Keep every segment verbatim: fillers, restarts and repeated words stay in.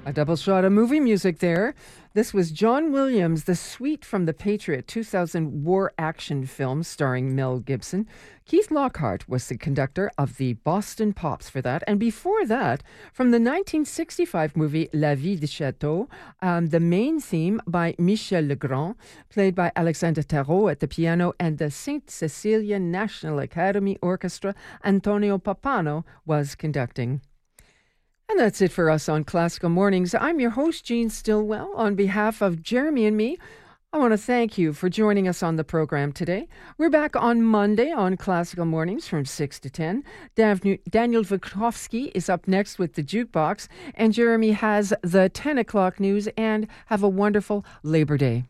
A double shot of movie music there. This was John Williams' The Suite from The Patriot, two thousand war action film starring Mel Gibson. Keith Lockhart was the conductor of the Boston Pops for that. And before that, from the nineteen sixty-five movie La Vie de Chateau, um, the main theme by Michel Legrand, played by Alexandre Tarot at the piano, and the Saint Cecilia National Academy Orchestra, Antonio Papano, was conducting. And that's it for us on Classical Mornings. I'm your host, Jean Stillwell. On behalf of Jeremy and me, I want to thank you for joining us on the program today. We're back on Monday on Classical Mornings from six to ten. Dav- Daniel Wachowski is up next with the Jukebox, and Jeremy has the ten o'clock news, and have a wonderful Labor Day.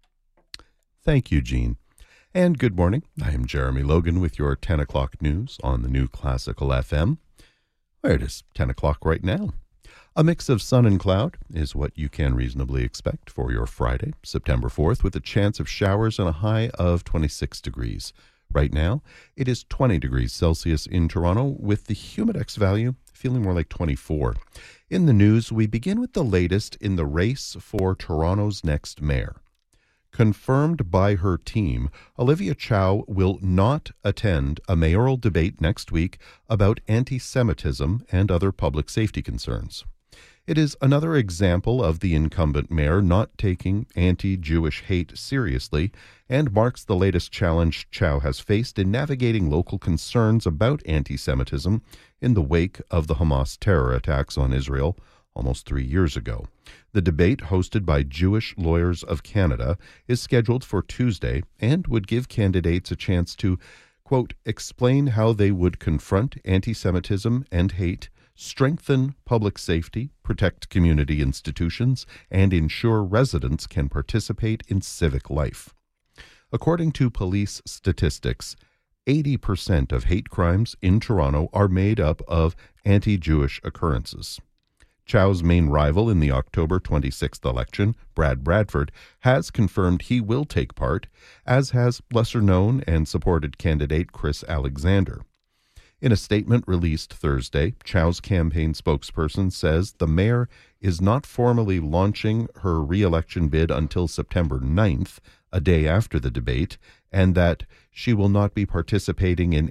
Thank you, Jean. And good morning. I am Jeremy Logan with your ten o'clock news on the new Classical F M. Where it is ten o'clock right now. A mix of sun and cloud is what you can reasonably expect for your Friday, September fourth, with a chance of showers and a high of twenty-six degrees. Right now, it is twenty degrees Celsius in Toronto, with the humidex value feeling more like twenty-four. In the news, we begin with the latest in the race for Toronto's next mayor. Confirmed by her team, Olivia Chow will not attend a mayoral debate next week about anti-Semitism and other public safety concerns. It is another example of the incumbent mayor not taking anti-Jewish hate seriously, and marks the latest challenge Chow has faced in navigating local concerns about anti-Semitism in the wake of the Hamas terror attacks on Israel almost three years ago. The debate, hosted by Jewish Lawyers of Canada, is scheduled for Tuesday and would give candidates a chance to, quote, explain how they would confront anti-Semitism and hate, strengthen public safety, protect community institutions, and ensure residents can participate in civic life. According to police statistics, eighty percent of hate crimes in Toronto are made up of anti-Jewish occurrences. Chow's main rival in the October twenty-sixth election, Brad Bradford, has confirmed he will take part, as has lesser-known and supported candidate Chris Alexander. In a statement released Thursday, Chow's campaign spokesperson says the mayor is not formally launching her re-election bid until September ninth, a day after the debate, and that she will not be participating in